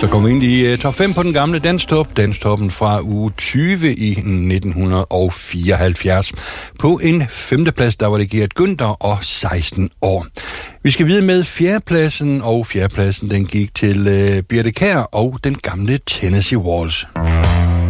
Så kom vi ind i top 5 på den gamle danstop. Danstoppen fra uge 20 i 1974. På en femteplads, der var det Gert Günther og 16 år. Vi skal videre med fjerdepladsen, og fjerdepladsen den gik til Birthe Kjær og den gamle Tennessee Waltz.